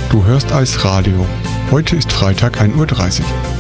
Du hörst Eisradio. Heute ist Freitag 1:30 Uhr.